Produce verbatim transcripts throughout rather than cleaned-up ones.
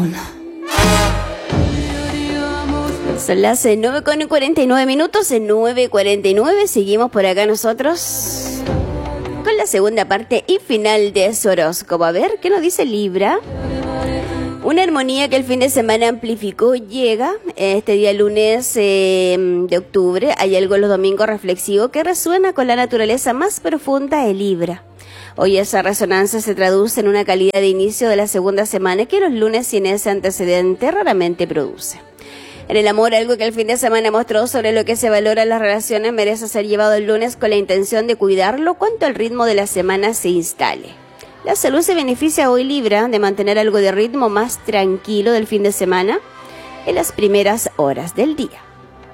Son las nueve con cuarenta y nueve minutos, en nueve cuarenta y nueve, seguimos por acá nosotros con la segunda parte y final de su horóscopo. A ver, ¿qué nos dice Libra? Una armonía que el fin de semana amplificó llega este día lunes eh, de octubre. Hay algo en los domingos reflexivo que resuena con la naturaleza más profunda de Libra. Hoy esa resonancia se traduce en una calidad de inicio de la segunda semana que los lunes sin ese antecedente raramente produce. En el amor, algo que el fin de semana mostró sobre lo que se valora en las relaciones merece ser llevado el lunes con la intención de cuidarlo cuanto el ritmo de la semana se instale. La salud se beneficia hoy Libra de mantener algo de ritmo más tranquilo del fin de semana en las primeras horas del día.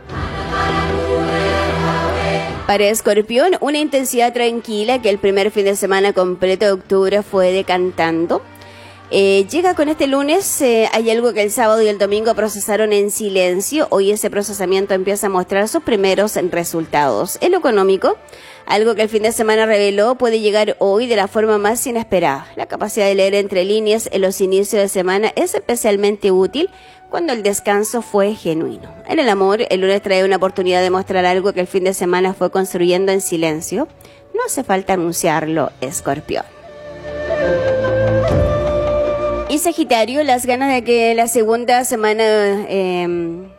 Para Escorpión, una intensidad tranquila que el primer fin de semana completo de octubre fue decantando. Eh, llega con este lunes, eh, hay algo que el sábado y el domingo procesaron en silencio. Hoy ese procesamiento empieza a mostrar sus primeros resultados. En lo económico, algo que el fin de semana reveló puede llegar hoy de la forma más inesperada. La capacidad de leer entre líneas en los inicios de semana es especialmente útil cuando el descanso fue genuino. En el amor, el lunes trae una oportunidad de mostrar algo que el fin de semana fue construyendo en silencio. No hace falta anunciarlo, Escorpión. Y Sagitario, las ganas de que la segunda semana eh,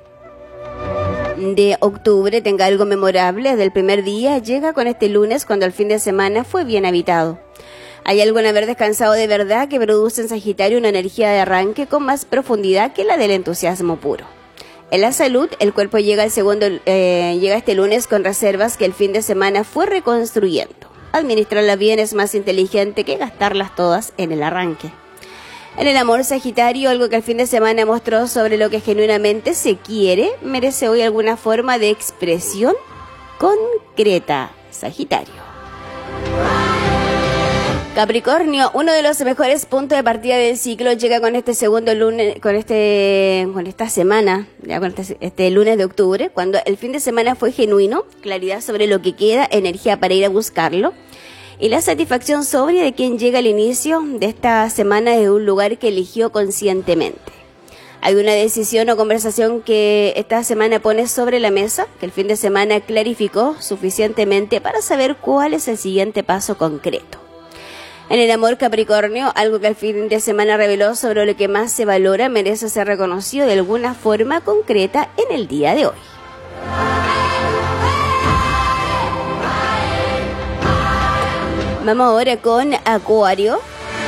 de octubre tenga algo memorable del primer día llega con este lunes cuando el fin de semana fue bien habitado. Hay algo en haber descansado de verdad que produce en Sagitario una energía de arranque con más profundidad que la del entusiasmo puro. En la salud, el cuerpo llega al segundo eh, llega este lunes con reservas que el fin de semana fue reconstruyendo. Administrarlas bien es más inteligente que gastarlas todas en el arranque. En el amor, Sagitario, algo que el fin de semana mostró sobre lo que genuinamente se quiere, merece hoy alguna forma de expresión concreta, Sagitario. Capricornio, uno de los mejores puntos de partida del ciclo llega con este segundo lunes, con este, con esta semana, ya con este, este lunes de octubre, cuando el fin de semana fue genuino, claridad sobre lo que queda, energía para ir a buscarlo. Y la satisfacción sobria de quien llega al inicio de esta semana de un lugar que eligió conscientemente. Hay una decisión o conversación que esta semana pone sobre la mesa, que el fin de semana clarificó suficientemente para saber cuál es el siguiente paso concreto. En el amor, Capricornio, algo que el fin de semana reveló sobre lo que más se valora merece ser reconocido de alguna forma concreta en el día de hoy. Vamos ahora con Acuario.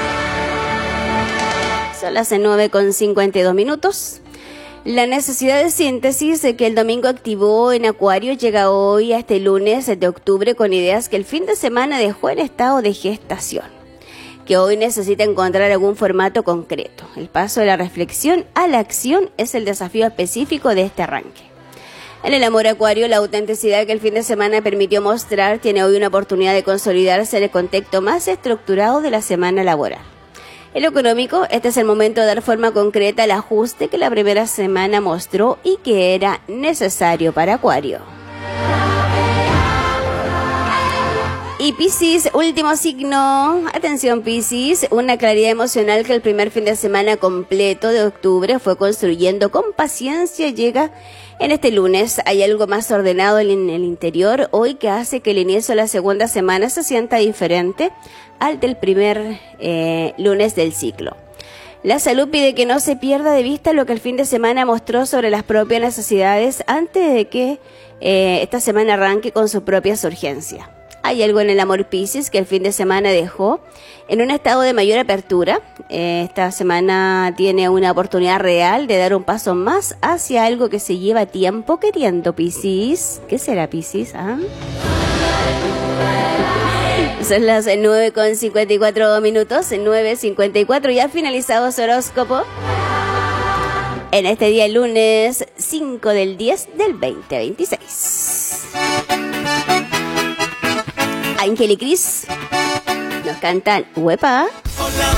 Son las nueve con cincuenta y dos minutos. La necesidad de síntesis que el domingo activó en Acuario llega hoy a este lunes de octubre con ideas que el fin de semana dejó en estado de gestación, que hoy necesita encontrar algún formato concreto. El paso de la reflexión a la acción es el desafío específico de este arranque. En el amor, Acuario, la autenticidad que el fin de semana permitió mostrar tiene hoy una oportunidad de consolidarse en el contexto más estructurado de la semana laboral. En lo económico, este es el momento de dar forma concreta al ajuste que la primera semana mostró y que era necesario para Acuario. Y Piscis, último signo. Atención, Piscis, una claridad emocional que el primer fin de semana completo de octubre fue construyendo con paciencia llega en este lunes. Hay algo más ordenado en el interior hoy que hace que el inicio de la segunda semana se sienta diferente al del primer eh, lunes del ciclo. La salud pide que no se pierda de vista lo que el fin de semana mostró sobre las propias necesidades antes de que eh, esta semana arranque con sus propias urgencias. Hay algo en el amor, Piscis, que el fin de semana dejó en un estado de mayor apertura. Eh, esta semana tiene una oportunidad real de dar un paso más hacia algo que se lleva tiempo queriendo, Piscis. ¿Qué será, Piscis? ¿Ah? Son las nueve con cincuenta y cuatro minutos, nueve cincuenta y cuatro, ya ha finalizado su horóscopo en este día lunes cinco del diez del veinte veintiséis. Ángel y Cris nos cantan Huepa.